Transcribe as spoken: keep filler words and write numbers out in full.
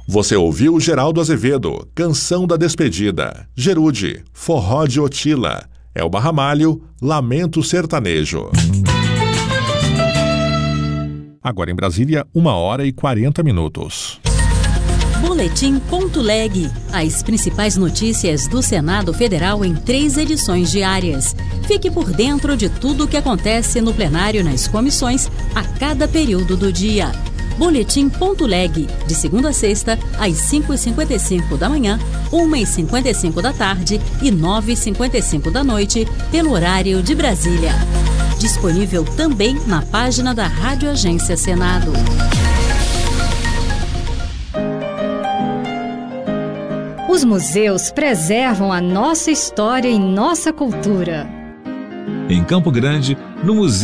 Você ouviu Geraldo Azevedo, Canção da Despedida, Gerude, Forró de Otila, Elba Ramalho, Lamento Sertanejo. Agora em Brasília, uma hora e quarenta minutos. Boletim.leg. As principais notícias do Senado Federal em três edições diárias. Fique por dentro de tudo o que acontece no plenário e nas comissões a cada período do dia. Boletim.leg. De segunda a sexta, às cinco e cinquenta e cinco da manhã, uma e cinquenta e cinco da tarde e nove e cinquenta e cinco da noite, pelo horário de Brasília. Disponível também na página da Rádio Agência Senado. Os museus preservam a nossa história e nossa cultura. Em Campo Grande, no Museu